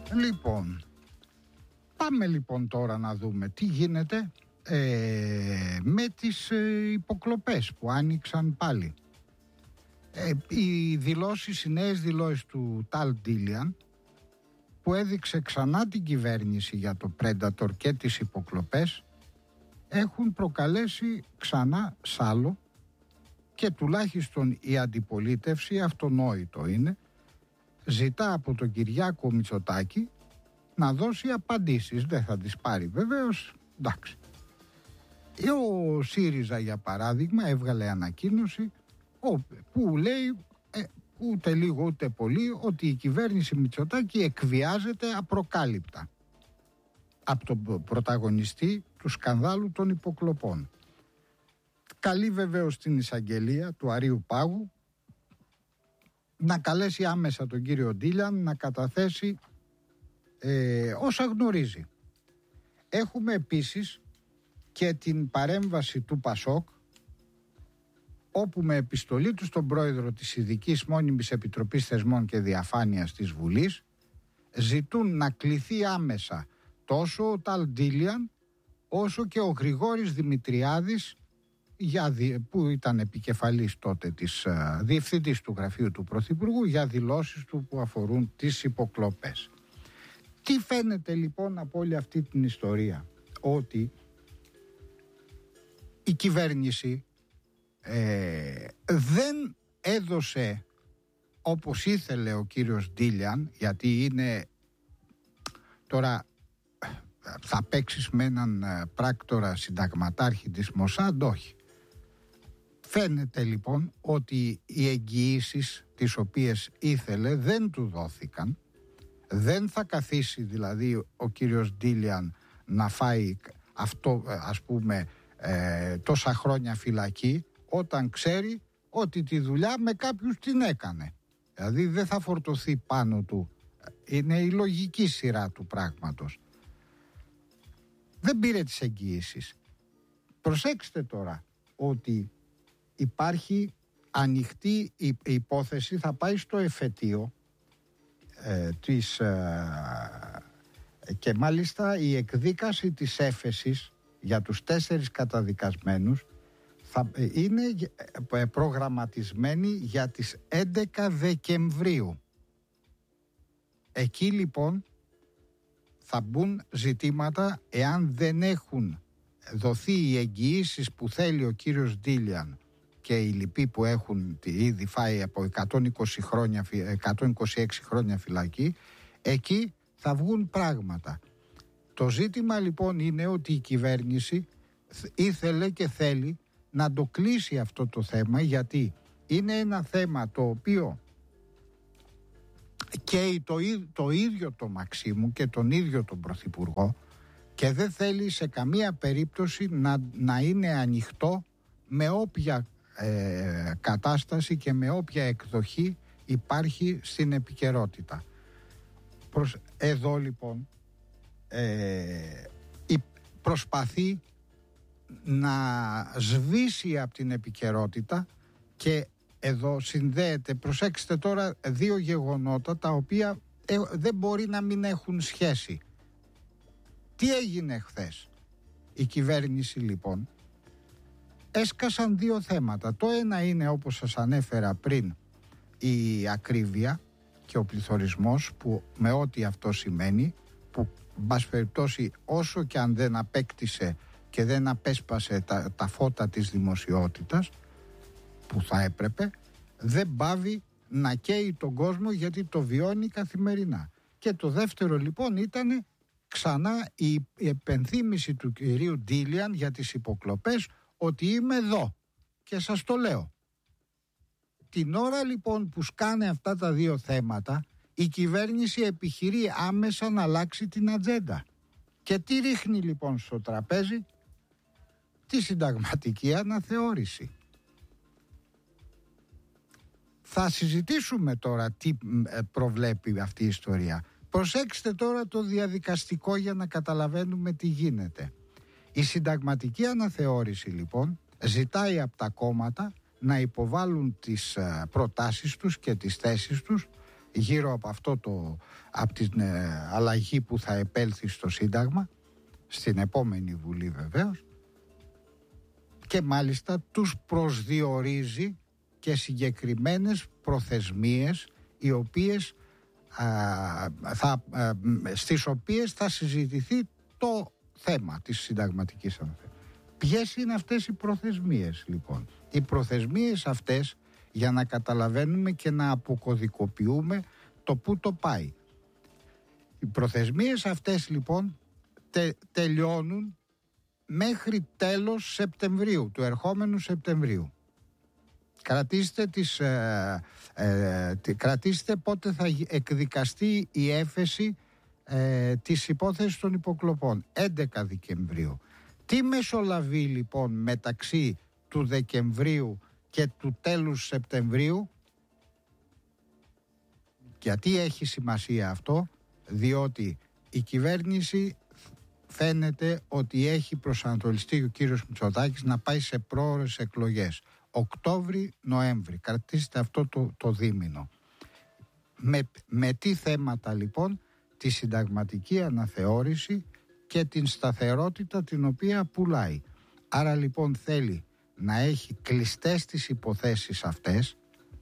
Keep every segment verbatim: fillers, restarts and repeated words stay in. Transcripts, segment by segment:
Λοιπόν, πάμε λοιπόν τώρα να δούμε τι γίνεται ε, με τις ε, υποκλοπές που άνοιξαν πάλι. Ε, οι δηλώσεις, οι νέες δηλώσεις του Ταλ Ντίλιαν, που έδειξε ξανά την κυβέρνηση για το Predator και τις υποκλοπές, έχουν προκαλέσει ξανά σάλο και τουλάχιστον η αντιπολίτευση, αυτονόητο είναι, ζητά από τον Κυριάκο Μητσοτάκη να δώσει απαντήσεις. Δεν θα τις πάρει βεβαίως, εντάξει. Ο ΣΥΡΙΖΑ για παράδειγμα έβγαλε ανακοίνωση που λέει ε, ούτε λίγο ούτε πολύ ότι η κυβέρνηση Μητσοτάκη εκβιάζεται απροκάλυπτα από τον πρωταγωνιστή του σκανδάλου των υποκλοπών. Καλεί βεβαίως την εισαγγελία του Αρείου Πάγου να καλέσει άμεσα τον κύριο Ντίλιαν να καταθέσει ε, όσα γνωρίζει. Έχουμε επίσης και την παρέμβαση του Πασόκ, όπου με επιστολή του στον πρόεδρο της Ειδικής Μόνιμης Επιτροπής Θεσμών και Διαφάνειας της Βουλής ζητούν να κληθεί άμεσα τόσο ο Ταλ Ντίλιαν όσο και ο Γρηγόρης Δημητριάδης, για, που ήταν επικεφαλής τότε της uh, διευθυντής του γραφείου του Πρωθυπουργού, για δηλώσεις του που αφορούν τις υποκλοπές. Τι φαίνεται λοιπόν από όλη αυτή την ιστορία? Ότι η κυβέρνηση ε, δεν έδωσε όπως ήθελε ο κύριος Ντίλιαν, γιατί είναι τώρα θα παίξεις με έναν πράκτορα συνταγματάρχη της Μοσάντ, όχι. Φαίνεται λοιπόν ότι οι εγγυήσεις τις οποίες ήθελε δεν του δόθηκαν. Δεν θα καθίσει δηλαδή ο κύριος Ντίλιαν να φάει αυτό, ας πούμε, ε, τόσα χρόνια φυλακή, όταν ξέρει ότι τη δουλειά με κάποιους την έκανε. Δηλαδή δεν θα φορτωθεί πάνω του. Είναι η λογική σειρά του πράγματος. Δεν πήρε τις εγγυήσεις. Προσέξτε τώρα ότι υπάρχει ανοιχτή η υπόθεση, θα πάει στο εφετείο ε, της, ε, και μάλιστα η εκδίκαση της έφεσης για τους τέσσερις καταδικασμένους θα είναι προγραμματισμένη για τις έντεκα Δεκεμβρίου. Εκεί λοιπόν θα μπουν ζητήματα εάν δεν έχουν δοθεί οι εγγυήσεις που θέλει ο κύριος Ντίλιαν και οι λοιποί που έχουν ήδη φάει από εκατόν είκοσι χρόνια, εκατόν είκοσι έξι χρόνια φυλακή. Εκεί θα βγουν πράγματα. Το ζήτημα λοιπόν είναι ότι η κυβέρνηση ήθελε και θέλει να το κλείσει αυτό το θέμα, γιατί είναι ένα θέμα το οποίο και το, το ίδιο το Μαξίμου και τον ίδιο τον Πρωθυπουργό, και δεν θέλει σε καμία περίπτωση να, να είναι ανοιχτό με όποια ε, κατάσταση και με όποια εκδοχή υπάρχει στην επικαιρότητα. Προς, εδώ λοιπόν ε, προσπαθεί να σβήσει από την επικαιρότητα, και εδώ συνδέεται, προσέξτε τώρα, δύο γεγονότα τα οποία ε, δεν μπορεί να μην έχουν σχέση. Τι έγινε χθες? Η κυβέρνηση λοιπόν έσκασαν δύο θέματα. Το ένα είναι, όπως σας ανέφερα πριν, η ακρίβεια και ο πληθωρισμός, που με ό,τι αυτό σημαίνει, που μπας περιπτώσει όσο και αν δεν απέκτησε και δεν απέσπασε τα, τα φώτα της δημοσιότητας που θα έπρεπε, δεν πάβει να καίει τον κόσμο, γιατί το βιώνει καθημερινά. Και το δεύτερο λοιπόν ήταν ξανά η επενθύμηση του κυρίου Ντίλιαν για τις υποκλοπές, ότι είμαι εδώ και σας το λέω. Την ώρα λοιπόν που σκάνε αυτά τα δύο θέματα, η κυβέρνηση επιχειρεί άμεσα να αλλάξει την ατζέντα. Και τι ρίχνει λοιπόν στο τραπέζι? Τη συνταγματική αναθεώρηση. Θα συζητήσουμε τώρα τι προβλέπει αυτή η ιστορία. Προσέξτε τώρα το διαδικαστικό για να καταλαβαίνουμε τι γίνεται. Η συνταγματική αναθεώρηση λοιπόν ζητάει από τα κόμματα να υποβάλουν τις προτάσεις τους και τις θέσεις τους γύρω από αυτό το, από την ε, αλλαγή που θα επέλθει στο Σύνταγμα, στην επόμενη Βουλή βεβαίως, και μάλιστα τους προσδιορίζει και συγκεκριμένες προθεσμίες οι οποίες, α, θα, α, στις οποίες θα συζητηθεί το θέμα της συνταγματικής αναθεώρησης. Ποιες είναι αυτές οι προθεσμίες λοιπόν? Οι προθεσμίες αυτές, για να καταλαβαίνουμε και να αποκωδικοποιούμε το πού το πάει. Οι προθεσμίες αυτές λοιπόν τε, τελειώνουν μέχρι τέλος Σεπτεμβρίου, του ερχόμενου Σεπτεμβρίου. Κρατήστε, τις, ε, ε, κρατήστε πότε θα εκδικαστεί η έφεση ε, της υπόθεσης των υποκλοπών. έντεκα Δεκεμβρίου. Τι μεσολαβεί λοιπόν μεταξύ του Δεκεμβρίου και του τέλους Σεπτεμβρίου? Γιατί έχει σημασία αυτό? Διότι η κυβέρνηση φαίνεται ότι έχει προσανατολιστεί ο κύριος Μητσοτάκης να πάει σε πρόωρες εκλογές. Οκτώβρη-Νοέμβρη. Κρατήστε αυτό το, το δίμηνο. Με, με τι θέματα λοιπόν? Τη συνταγματική αναθεώρηση και την σταθερότητα την οποία πουλάει. Άρα λοιπόν θέλει να έχει κλειστές τις υποθέσεις αυτές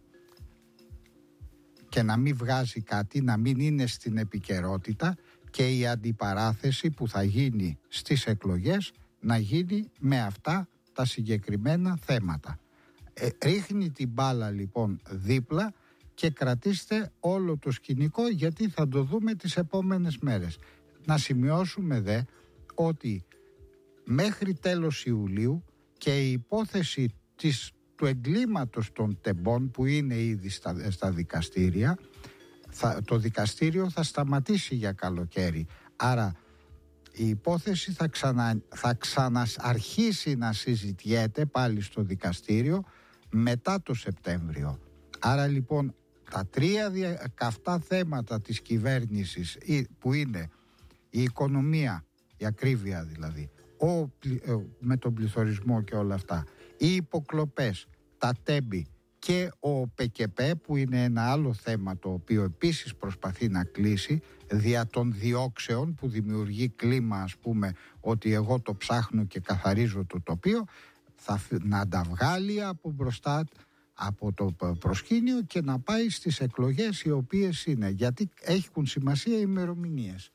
και να μην βγάζει κάτι, να μην είναι στην επικαιρότητα, και η αντιπαράθεση που θα γίνει στις εκλογές να γίνει με αυτά τα συγκεκριμένα θέματα. Ε, ρίχνει την μπάλα λοιπόν δίπλα και κρατήστε όλο το σκηνικό, γιατί θα το δούμε τις επόμενες μέρες. Να σημειώσουμε δε ότι μέχρι τέλος Ιουλίου και η υπόθεση της, του εγκλήματος των τεμπών που είναι ήδη στα, στα δικαστήρια, θα, το δικαστήριο θα σταματήσει για καλοκαίρι. Άρα η υπόθεση θα, ξανα, θα ξαναρχίσει να συζητιέται πάλι στο δικαστήριο μετά το Σεπτέμβριο. Άρα λοιπόν τα τρία δια, καυτά θέματα της κυβέρνησης, που είναι η οικονομία, η ακρίβεια δηλαδή, ο, με τον πληθωρισμό και όλα αυτά, οι υποκλοπές, τα τέμπη και ο ΠΚΠ, που είναι ένα άλλο θέμα το οποίο επίσης προσπαθεί να κλείσει δια των διώξεων που δημιουργεί κλίμα, ας πούμε, ότι εγώ το ψάχνω και καθαρίζω το τοπίο, θα, να τα βγάλει από μπροστά από το προσκήνιο και να πάει στις εκλογές οι οποίες είναι, γιατί έχουν σημασία οι ημερομηνίες.